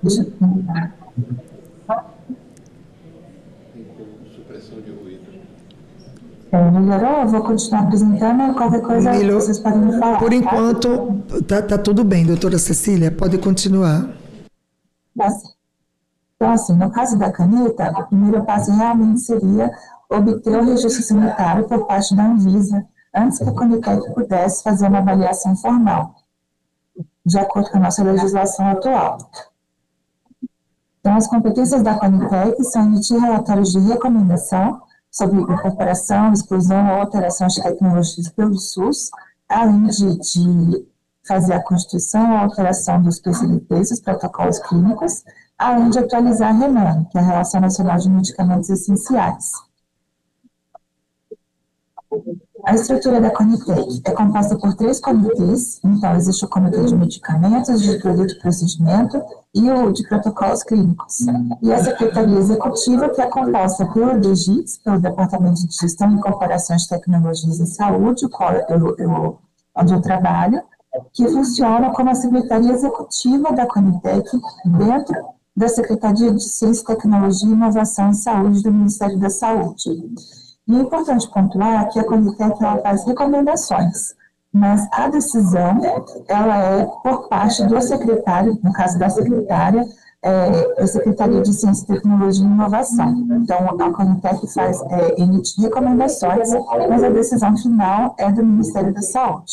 Supressão de ruído. Melhorou? Eu vou continuar apresentando. Qualquer coisa vocês podem me falar. Por enquanto, tá tudo bem, doutora Cecília. Pode continuar. Então, assim, no caso da caneta, o primeiro passo realmente seria obter o registro sanitário por parte da Anvisa, antes que a Conitec pudesse fazer uma avaliação formal, de acordo com a nossa legislação atual. Então, as competências da Conitec são emitir relatórios de recomendação sobre incorporação, exclusão ou alteração de tecnologias pelo SUS, além de fazer a constituição ou alteração dos PCDPs, os protocolos clínicos, além de atualizar a RENAME, que é a Relação Nacional de Medicamentos Essenciais. A estrutura da Conitec é composta por 3 comitês. Então, existe o Comitê de Medicamentos, de Produto e Procedimento e o de Protocolos Clínicos. E a Secretaria Executiva, que é composta pelo DGITS, pelo Departamento de Gestão e Incorporação de Tecnologias em Saúde, onde eu trabalho, que funciona como a Secretaria Executiva da Conitec dentro da Secretaria de Ciência, Tecnologia, Inovação e Saúde do Ministério da Saúde. E é importante pontuar que a Conitec ela faz recomendações, mas a decisão ela é por parte do secretário, no caso da secretária, a Secretaria de Ciência, Tecnologia e Inovação. Então, a Conitec emite recomendações, mas a decisão final é do Ministério da Saúde.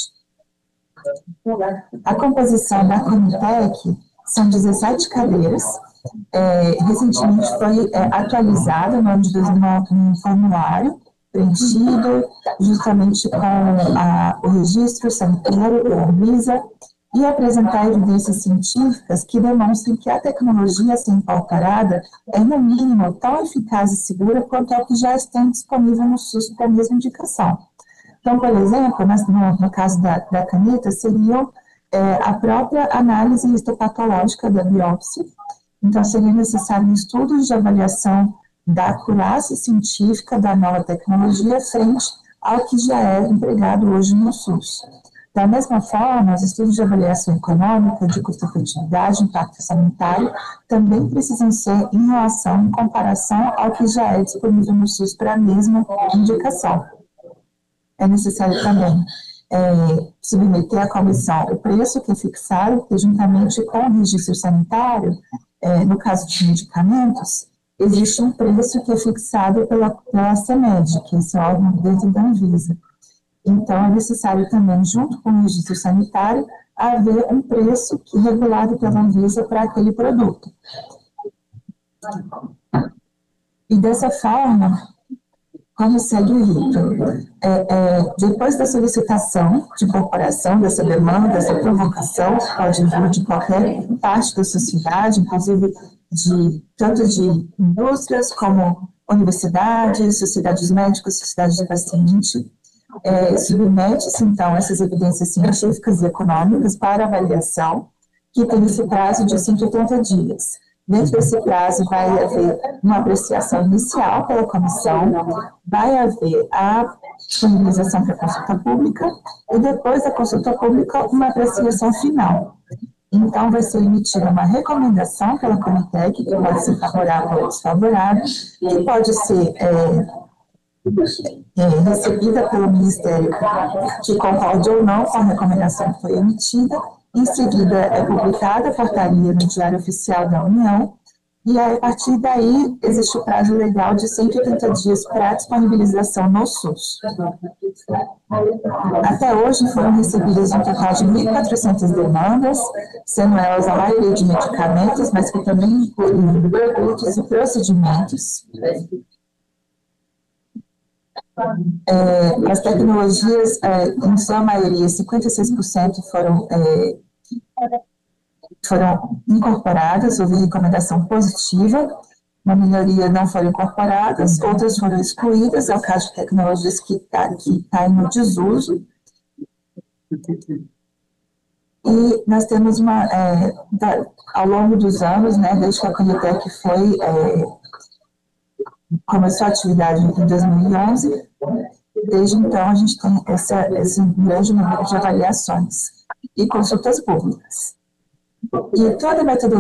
A composição da Conitec são 17 cadeiras. Recentemente foi atualizada no ano de 2009 um formulário preenchido justamente com o registro sanitário pela Anvisa e apresentar evidências científicas que demonstrem que a tecnologia a ser incorporada é, no mínimo, tão eficaz e segura quanto a que já está disponível no SUS para a mesma indicação. Então, por exemplo, no caso da caneta, seria a própria análise histopatológica da biópsia. Então, seria necessário um estudo de avaliação da acurácia científica da nova tecnologia frente ao que já é empregado hoje no SUS. Da mesma forma, os estudos de avaliação econômica, de custo-efetividade, impacto sanitário, também precisam ser em relação, em comparação ao que já é disponível no SUS para a mesma indicação. É necessário também submeter à comissão o preço que é fixado, que juntamente com o registro sanitário, no caso de medicamentos, existe um preço que é fixado pela CEMED, que é esse órgão dentro da Anvisa. Então, é necessário também, junto com o registro sanitário, haver um preço regulado pela Anvisa para aquele produto. E dessa forma, como segue o rito? Depois da solicitação de incorporação dessa demanda, dessa provocação, que pode vir de qualquer parte da sociedade, inclusive tanto de indústrias como universidades, sociedades médicas, sociedades de paciente, submete-se, então, essas evidências científicas e econômicas para avaliação, que tem esse prazo de 180 dias. Dentro desse prazo vai haver uma apreciação inicial pela comissão, vai haver a disponibilização para consulta pública e depois da consulta pública uma apreciação final. Então, vai ser emitida uma recomendação pela Conitec, que pode ser favorável ou desfavorável, que pode ser recebida pelo Ministério que concorde ou não com a recomendação que foi emitida. Em seguida, é publicada a portaria no Diário Oficial da União, e a partir daí existe o prazo legal de 180 dias para a disponibilização no SUS. Até hoje foram recebidas um total de 1.400 demandas, sendo elas a maioria de medicamentos, mas que também incluem produtos e procedimentos. As tecnologias, em sua maioria, 56% foram incorporadas, houve recomendação positiva, uma minoria não foram incorporadas, outras foram excluídas, é o caso de tecnologias que caem no desuso. E nós temos ao longo dos anos, desde que a Conitec começou a atividade em 2011, desde então a gente tem esse grande número de avaliações e consultas públicas. E toda a metodologia